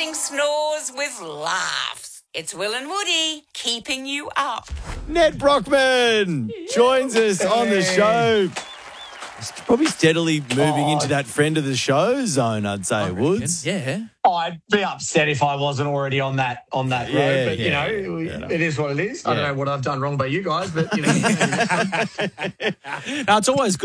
replacing snores with laughs. It's Will and Woody keeping you up. Ned Brockman joins us on the show. He's probably steadily moving into that friend of the show zone, I'd say, Woods. Yeah. I'd be upset if I wasn't already on that road, but it is what it is. I don't know what I've done wrong by you guys, but No, it's always good.